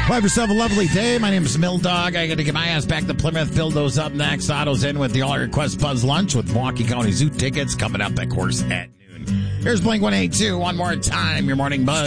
Have yourself a lovely day. My name is Mill Dog. I got to get my ass back to Plymouth. Buildo's up next. Otto's in with the All Request Buzz Lunch with Milwaukee County Zoo tickets coming up, of course, at noon. Here's Blink 182 one more time. Your morning buzz.